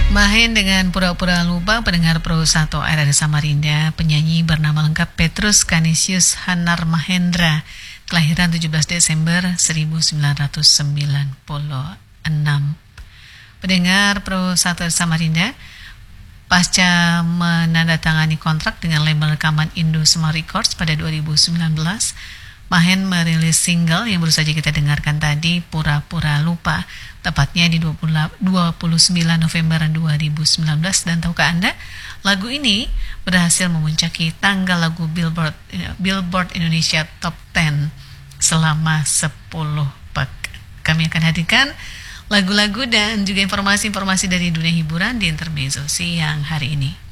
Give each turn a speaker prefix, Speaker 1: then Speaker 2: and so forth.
Speaker 1: Mahen dengan pura-pura lupa. Pendengar Pro 1 RRI Samarinda, penyanyi bernama lengkap Petrus Canisius Hanar Mahendra, kelahiran 17 Desember 1996. Pendengar Pro 1 Samarinda, pasca menandatangani kontrak dengan label rekaman Indosema Records pada 2019, Mahen merilis single yang baru saja kita dengarkan tadi, Pura-Pura Lupa, tepatnya di 29 November 2019. Dan tahukah Anda, lagu ini berhasil memuncaki tangga lagu Billboard Indonesia Top 10 selama 10 pekan. Kami akan hadirkan lagu-lagu dan juga informasi-informasi dari dunia hiburan di Intermezzo siang hari ini.